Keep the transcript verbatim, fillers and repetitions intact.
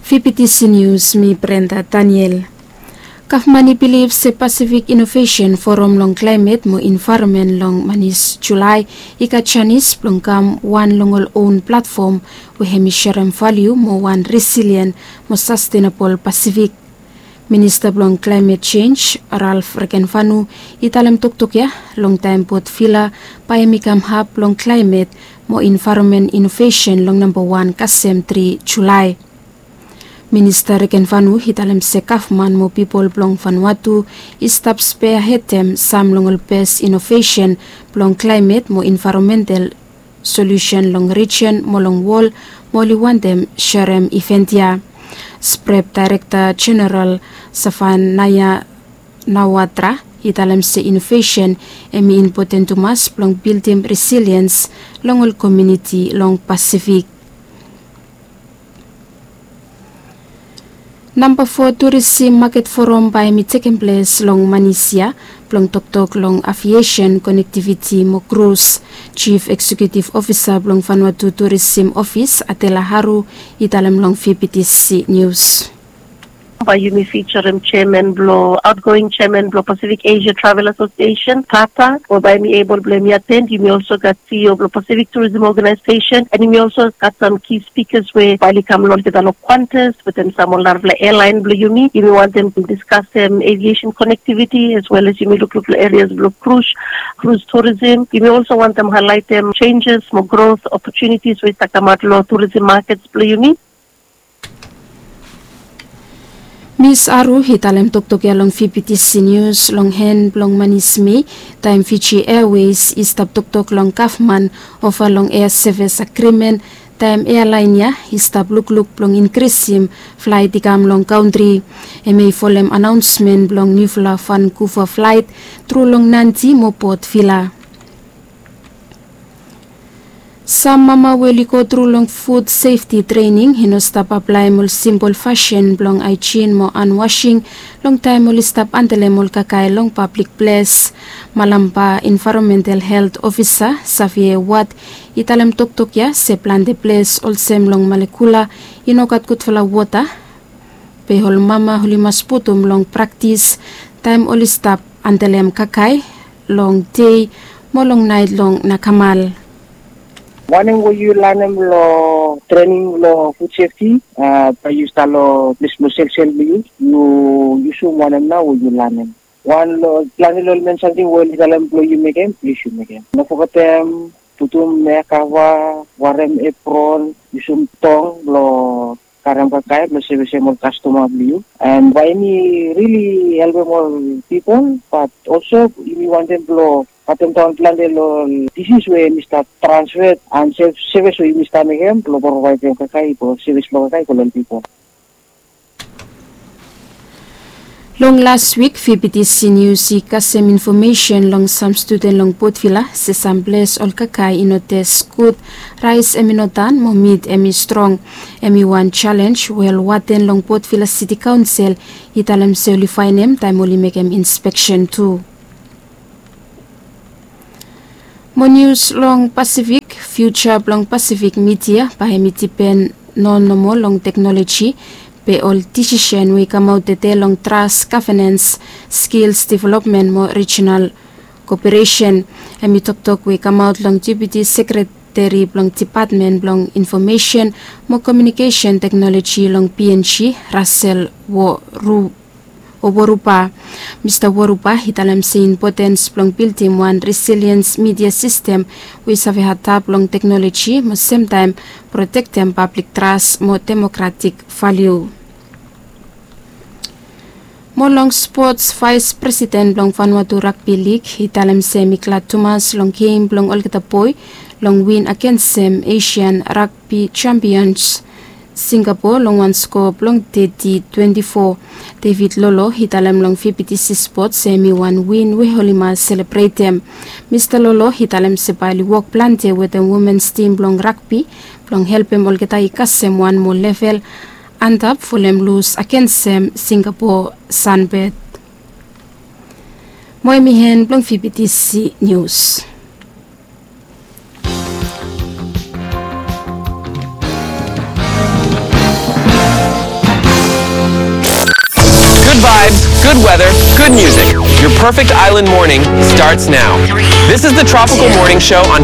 V P T C News, mi Brenda Daniel. Kafmani believes the Pacific Innovation Forum long climate mo environment long manis July ika Chinese plongkam one longol own platform we hemisharam value mo one resilient mo sustainable Pacific. Minister blong climate change Ralph Rekenfanu italam tuktuk ya long time pot villa payamikam hub long climate mo environment innovation long number one kasem three July. Minister Rekenfanu hitalam sekafman mo people blong Vanuatu istap spearhead them sam longol best innovation blong climate mo environmental solution long region mo long wall mo liwan them sharem eventia. Sprep Director General Safan Naya Nawatra hitalam se innovation emi important tumas blong building resilience longol community long Pacific. Number four tourism market forum by mi taking place long Malaysia, plong tok tok long aviation connectivity mo cruise. Chief Executive Officer blong Vanuatu Tourism Office Atela Haru italam long V P T C News. By Yumi Featureum Chairman Blo, outgoing Chairman Blo Pacific Asia Travel Association, Tata, or by me able to me attend. You may also got C E O of the Pacific Tourism Organization, and you may also got some key speakers where Bali come along to the Qantas, with them some on the airline Blo Yumi. You may want them to discuss um, aviation connectivity as well as you may look look areas Blo cruise, cruise tourism. You may also want them highlight them changes, more growth opportunities with Takamatlo tourism markets Blo Yumi. Miss Aru hitalam tuktuk ya long V P T C News long hen long manismi time Fiji Airways istap tuktuk long Kafman offer long air service agreement time airline ya istap look look long increase him flight ikam long country eme folem announcement long new fla Vancouver flight through long nanti mo port villa. Some mama will go through long food safety training hino stop apply mul simple fashion blong hygiene mo unwashing long time mul stop antele mul kakay long public place malampa environmental health officer Xavier Watt italam tuktuk ya se plan the place olsem long molecular inokat kut fala water pehol mama huli mas putum long practice time ul stop antelem kakay long day mo long night long nakamal. One yang you learn lo training lo food safety, uh, you start lo this lo sel sel you you you should one now you learn. One lo plan lo men something well dalam lo you make them you should make them. No forget them tutum mekawa warem apron you should tong lo karang pakai lo service more customer you and why me really help more people but also you want them lo Atem tahun plan de lo this is where Mister transfer and service we Mister Megem lo provide yung kakai po service lo kakai ko lang people. Long last week V P T C News ika some information long some student long potvila se sambles ol kakai inote scoot rice eminotan mo mid emi strong emi one challenge well waten long potvila city council italam se oli finem time oli mekem inspection too. Mo news long Pacific, future long Pacific media pahemiti pen non nomo long technology pe all decision we come out the long trust governance skills development mo regional cooperation emi tok tok we come out long deputy secretary long department long information mo communication technology long P N G Russell wo ru Warupa. Mister Warupa hitalam se importance plong building one resilience media system we save hatap long technology mo same time protect them public trust mo democratic value. Mo long sports vice president long Vanuatu Rugby League hitalam se Mikla Thomas long game long Olkitapoy long win against them Asian Rugby Champions Singapore long one score long thirty twenty-four. David Lolo hitalam long V P T C Sports semi one win we holima celebrate them. Mister Lolo hitalam se bali work plante with the women's team long rugby long help them all kita ikasem one more level and up for them lose against them Singapore Sunbed. Moy mihen long V P T C News. Good weather, good music. Your perfect island morning starts now. This is the Tropical Morning Show on